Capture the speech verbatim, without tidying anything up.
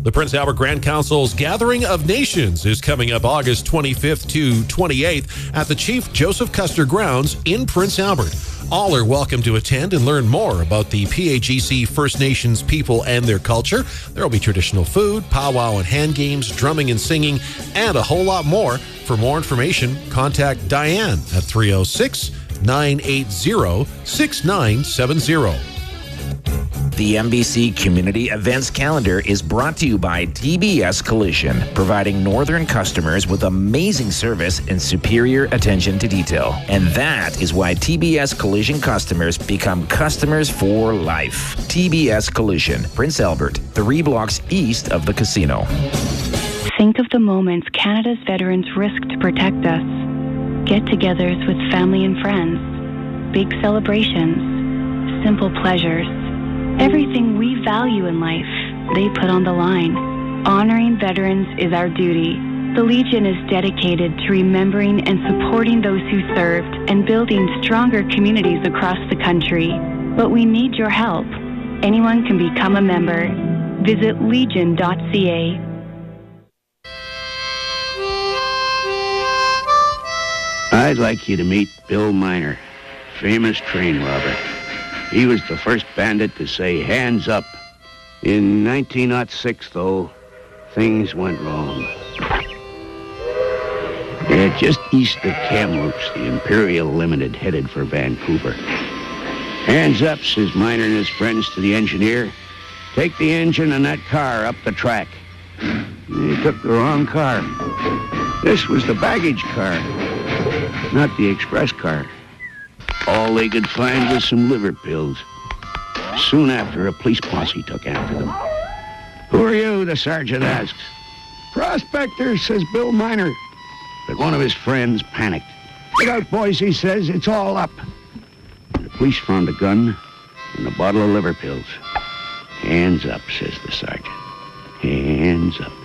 The Prince Albert Grand Council's Gathering of Nations is coming up August twenty-fifth to twenty-eighth at the Chief Joseph Custer Grounds in Prince Albert. All are welcome to attend and learn more about the P A G C First Nations people and their culture. There will be traditional food, powwow and hand games, drumming and singing, and a whole lot more. For more information, contact Diane at three oh six, nine eight zero, six nine seven zero. The M B C Community Events Calendar is brought to you by T B S Collision, providing northern customers with amazing service and superior attention to detail. And that is why T B S Collision customers become customers for life. T B S Collision, Prince Albert, three blocks east of the casino. Think of the moments Canada's veterans risk to protect us. Get-togethers with family and friends, big celebrations, simple pleasures. Everything we value in life, they put on the line. Honoring veterans is our duty. The Legion is dedicated to remembering and supporting those who served and building stronger communities across the country. But we need your help. Anyone can become a member. Visit legion dot c a. I'd like you to meet Bill Miner, famous train robber. He was the first bandit to say, hands up. In nineteen oh six, though, things went wrong. Yeah, just east of Kamloops, the Imperial Limited headed for Vancouver. Hands up, says Miner and his friends to the engineer. Take the engine and that car up the track. They took the wrong car. This was the baggage car, not the express car. All they could find was some liver pills. Soon after, a police posse took after them. Who are you? The sergeant asks. Prospector, says Bill Miner. But one of his friends panicked. Get out, boys, he says. It's all up. And the police found a gun and a bottle of liver pills. Hands up, says the sergeant. Hands up.